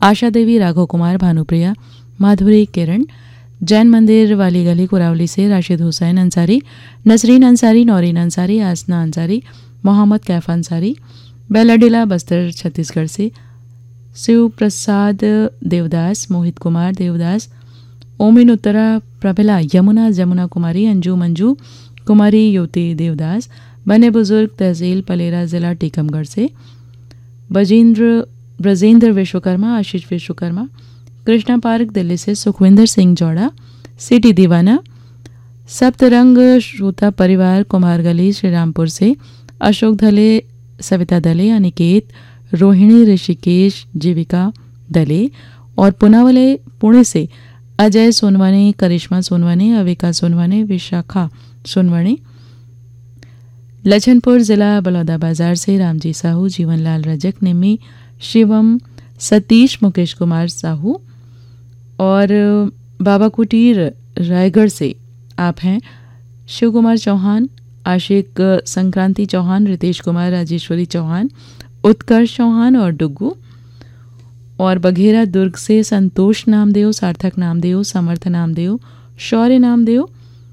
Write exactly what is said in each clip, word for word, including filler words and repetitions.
आशा देवी, राघव कुमार, भानुप्रिया, माधुरी, किरण। जैन मंदिर वाली गली कुरावली से राशिद हुसैन अंसारी, नसरीन अंसारी, नौरीन अंसारी, आसना अंसारी, मोहम्मद कैफ अंसारी। बेलाडीला बस्तर छत्तीसगढ़ से शिव प्रसाद देवदास, मोहित कुमार देवदास, ओमिन उत्तरा, प्रभला, यमुना, जमुना कुमारी, अंजू मंजू कुमारी, युवती देवदास। बने बुजुर्ग तहसील पलेरा, जिला टीकमगढ़ से बजेंद्र ब्रजेंद्र विश्वकर्मा, आशीष विश्वकर्मा। कृष्णा पार्क दिल्ली से सुखविंदर सिंह जौड़ा, सिटी दीवाना। सप्तरंग श्रोता परिवार कुमार गली श्रीरामपुर से अशोक धले, सविता दले, अनिकेत, रोहिणी, ऋषिकेश, जीविका दले। और पुनावले पुणे से अजय सोनवाने, करिश्मा सोनवाने, अविका सोनवाने, विशाखा सोनवाने। लछनपुर जिला बलौदाबाजार से रामजी साहू, जीवनलाल रजक, निम्मी, शिवम, सतीश, मुकेश कुमार साहू। और बाबा कुटीर रायगढ़ से आप हैं शिव कुमार चौहान, आशिक संक्रांति चौहान, रितेश कुमार, राजेश्वरी चौहान, उत्कर्ष चौहान और डुग्गू। और बघेरा दुर्ग से संतोष नामदेव, सार्थक नामदेव, समर्थ नामदेव, शौर्य नामदेव।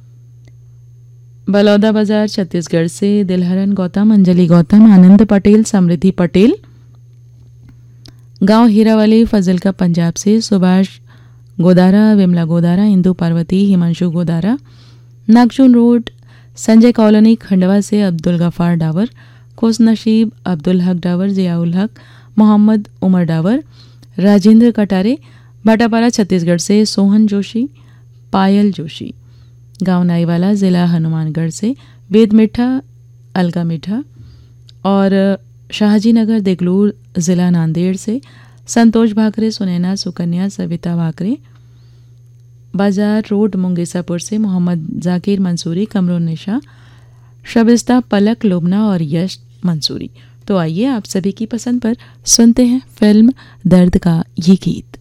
बलौदा बाजार छत्तीसगढ़ से दिलहरन गौतम, अंजलि गौतम, आनंद पटेल, समृद्धि पटेल। गांव हीरावाली फजलका पंजाब से सुभाष गोदारा, विमला गोदारा, इंदु पार्वती, हिमांशु गोदारा। नागचून रोड संजय कॉलोनी खंडवा से अब्दुल गफार डावर, खुश नशीब, अब्दुल हक डावर, जियाउल हक, मोहम्मद उमर डावर। राजेंद्र कटारे भाटापारा छत्तीसगढ़ से सोहन जोशी, पायल जोशी। गांव नाईवाला जिला हनुमानगढ़ से वेद मिठा, अलका मिठा। और शाहजी नगर देगलूर जिला नांदेड़ से संतोष भाकरे, सुनैना, सुकन्या, सविता भाकरे। बाजार रोड मुंगेसापुर से मोहम्मद जाकिर मंसूरी, कमरुन निशा, शबिस्ता, पलक, लोबना और यश मंसूरी। तो आइए आप सभी की पसंद पर सुनते हैं फिल्म दर्द का ये गीत।